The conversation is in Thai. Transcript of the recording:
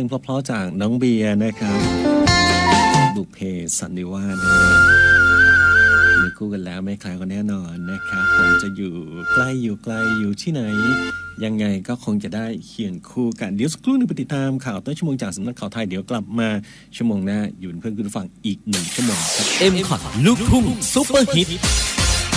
งเพราะๆจากน้องเบียร์นะครับบุพเพสันนิวาสมีคู่กันแล้วไม่คล้ายกันแน่นอนนะครับผมจะอยู่ใกล้อยู่ไกลอยู่ที่ไหนยังไงก็คงจะได้เคียงคู่กันเดี๋ยวสักครู่นึงไปติดตามข่าวต้นชั่วโมงจากสำนักข่าวไทยเดี๋ยวกลับมาชั่วโมงหน้าอยู่เพื่อนคุณฟังอีก1 ชั่วโมงครับ M-Cot ลูกทุ่งซุปเปอร์ฮิต